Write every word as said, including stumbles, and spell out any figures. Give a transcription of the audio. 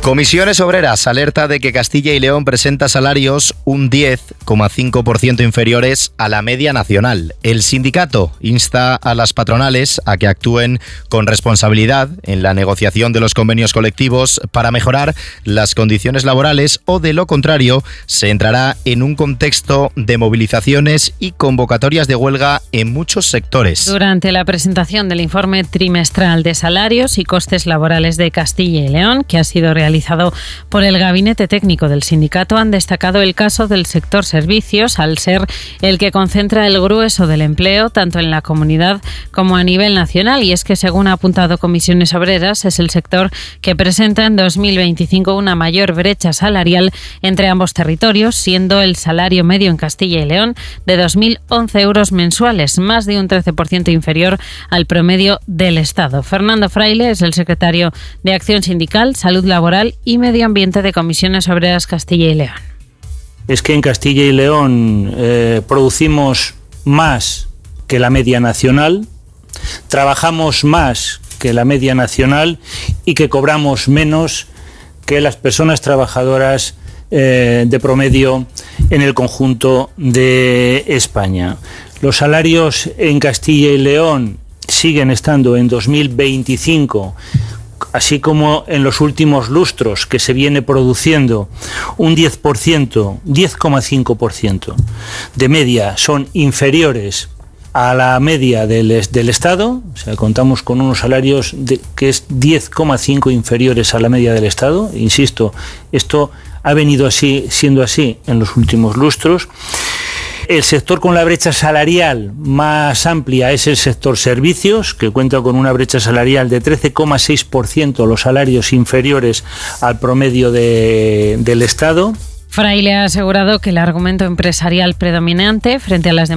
Comisiones Obreras alerta de que Castilla y León presenta salarios un diez coma cinco por ciento inferiores a la media nacional. El sindicato insta a las patronales a que actúen con responsabilidad en la negociación de los convenios colectivos para mejorar las condiciones laborales o, de lo contrario, se entrará en un contexto de movilizaciones y convocatorias de huelga en muchos sectores. Durante la presentación del informe trimestral de salarios y costes laborales de Castilla y León, que ha sido realizado realizado por el Gabinete Técnico del Sindicato, han destacado el caso del sector servicios, al ser el que concentra el grueso del empleo, tanto en la comunidad como a nivel nacional. Y es que, según ha apuntado Comisiones Obreras, es el sector que presenta en dos mil veinticinco una mayor brecha salarial entre ambos territorios, siendo el salario medio en Castilla y León de dos mil once euros mensuales, más de un trece por ciento inferior al promedio del Estado. Fernando Fraile es el secretario de Acción Sindical, Salud Laboral y Medio Ambiente de Comisiones Obreras Castilla y León. Es que en Castilla y León eh, producimos más que la media nacional, trabajamos más que la media nacional y que cobramos menos que las personas trabajadoras eh, de promedio en el conjunto de España. Los salarios en Castilla y León siguen estando en dos mil veinticinco, así como en los últimos lustros, que se viene produciendo un diez por ciento, diez coma cinco por ciento de media, son inferiores a la media del, del Estado. O sea, contamos con unos salarios de, que es diez coma cinco inferiores a la media del Estado. Insisto, esto ha venido así, siendo así en los últimos lustros. El sector con la brecha salarial más amplia es el sector servicios, que cuenta con una brecha salarial de trece coma seis por ciento, los salarios inferiores al promedio de, del Estado. Fraile ha asegurado que el argumento empresarial predominante frente a las demás